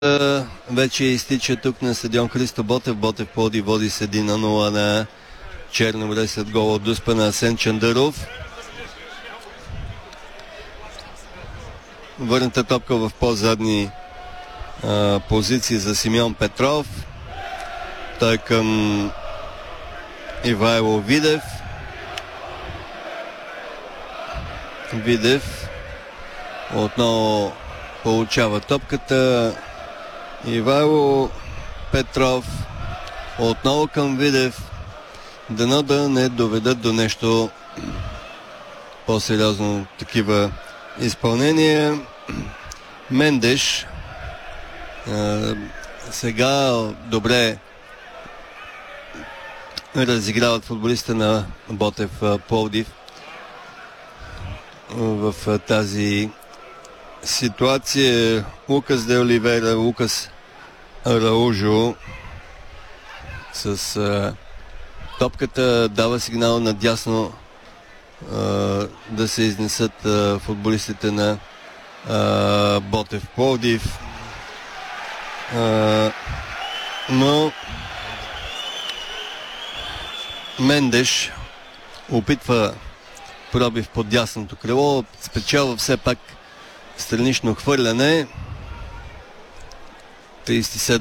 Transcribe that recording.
вече изтича тук на стадион Христо Ботев. Ботев Пловдив води с 1-0 на Черно море след гол от Дуспа на Асен Чандъров. Върната топка в по-задни позиции за Симеон Петров. Той към Ивайло Видев. Видев отново получава топката. Ивайло Петров отново към Видев. Дано да не доведат до нещо по-сериозно такива изпълнения. Мендеш сега добре разиграват футболиста на Ботев Пловдив в тази ситуация. Лукас де Оливера, Лукас Араужо с топката дава сигнал надясно да се изнесат футболистите на Ботев Пловдив. Но Мендеш опитва пробив под дясното крило, спечелва все пак странично хвърляне. 37